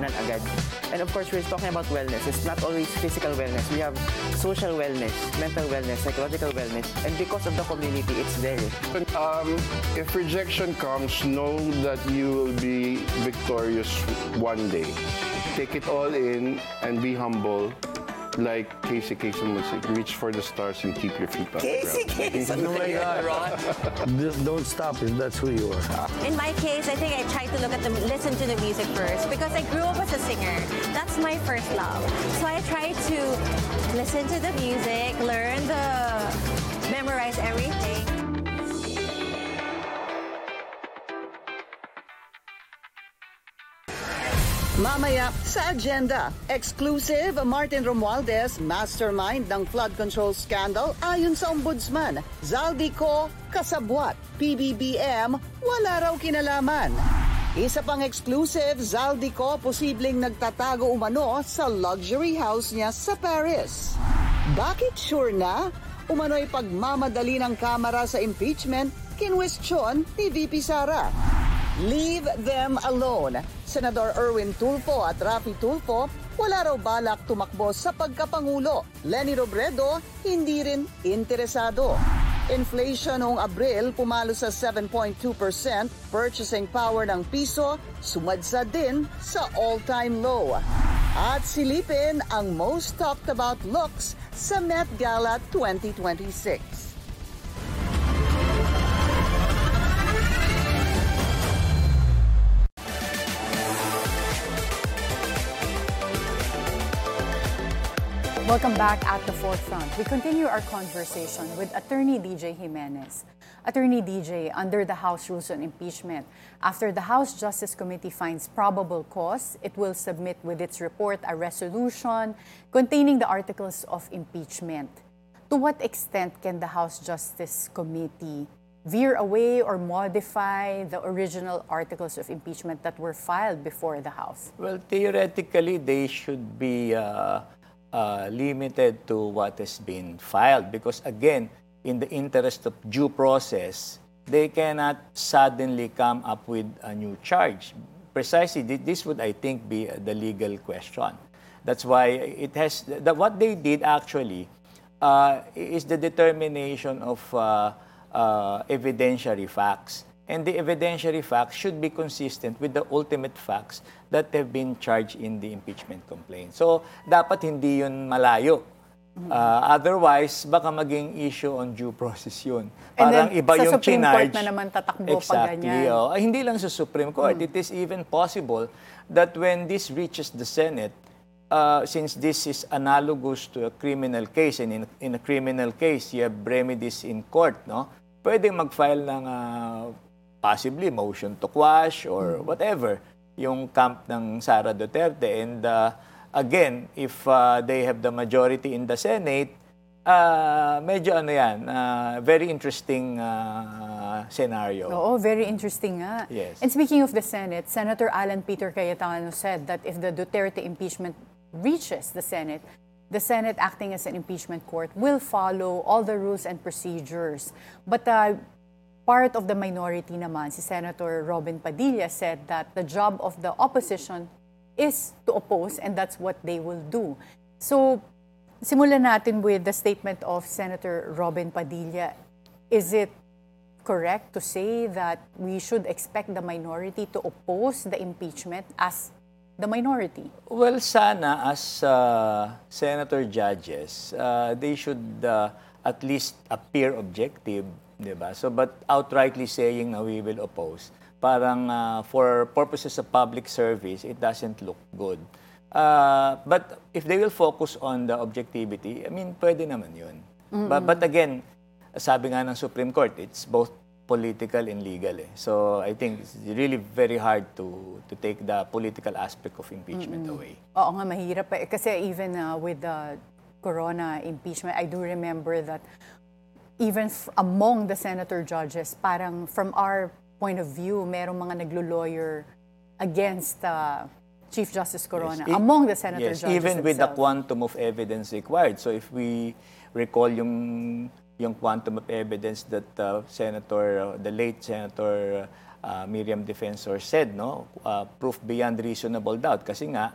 tanan agad. And of course, we're talking about wellness. It's not always physical wellness. We have social wellness, mental wellness, psychological wellness. And because of the community, it's there. If rejection comes, know that you will be victorious one day. Take it all in and be humble. Like Casey Kasem would say, reach for the stars and keep your feet on the ground. Casey Kasem, oh my God. Just don't stop if that's who you are. In my case, I think I try to listen to the music first because I grew up as a singer. That's my first love. So I try to listen to the music, memorize everything. Mamaya sa agenda, exclusive Martin Romualdez, mastermind ng flood control scandal ayon sa ombudsman. Zaldico, kasabwat. PBBM, wala raw kinalaman. Isa pang exclusive, Zaldico posibleng nagtatago umano sa luxury house niya sa Paris. Bakit sure na? Umano'y pagmamadali ng Kamara sa impeachment, kinwestiyon ni VP Sara. Leave them alone. Senador Erwin Tulfo at Raffy Tulfo, wala raw balak tumakbo sa pagkapangulo. Leni Robredo, hindi rin interesado. Inflation noong Abril pumalo sa 7.2%. Purchasing power ng piso, sumadsa din sa all-time low. At silipin ang most talked about looks sa Met Gala 2026. Welcome back at the forefront. We continue our conversation with Attorney DJ Jimenez. Attorney DJ, under the House Rules on Impeachment, after the House Justice Committee finds probable cause, it will submit with its report a resolution containing the articles of impeachment. To what extent can the House Justice Committee veer away or modify the original articles of impeachment that were filed before the House? Well, theoretically, they should be limited to what has been filed because, again, in the interest of due process, they cannot suddenly come up with a new charge. Precisely, this would, I think, be the legal question. That's why it has, what they did actually is the determination of evidentiary facts. And the evidentiary facts should be consistent with the ultimate facts that have been charged in the impeachment complaint. So, dapat hindi yun malayo. Otherwise, baka maging issue on due process yun. Parang iba yung sa Supreme chinarge. Court na naman tatakbo Exactly. pag ganyan. Oh. Hindi lang sa Supreme Court. It is even possible that when this reaches the Senate, since this is analogous to a criminal case, and in a criminal case, you have remedies in court, no? Pwede mag-file ng possibly motion to quash or whatever yung camp ng Sara Duterte. And again, if they have the majority in the Senate, medyo ano yan, very interesting scenario. Oo, very interesting nga. Yes. And speaking of the Senate, Senator Alan Peter Cayetano said that if the Duterte impeachment reaches the Senate acting as an impeachment court will follow all the rules and procedures. But part of the minority naman, si Senator Robin Padilla, said that the job of the opposition is to oppose and that's what they will do. So, simulan natin with the statement of Senator Robin Padilla. Is it correct to say that we should expect the minority to oppose the impeachment as the minority? Well, sana as senator judges, they should at least appear objective, diba? So, but outrightly saying na we will oppose, parang for purposes of public service, it doesn't look good. But if they will focus on the objectivity, I mean, pwede naman yun. But again, sabi nga ng Supreme Court, it's both political and legal. So I think it's really very hard to take the political aspect of impeachment away. Oo nga, mahirap pa. Kasi even with the Corona impeachment, I do remember that even among the senator judges, parang from our point of view, merong mga naglo-lawyer against Chief Justice Corona, yes, among the senator judges even with the itself. quantum of evidence required. So if we recall yung yung quantum of evidence that the late Senator Miriam Defensor said, no? Proof beyond reasonable doubt. Kasi nga,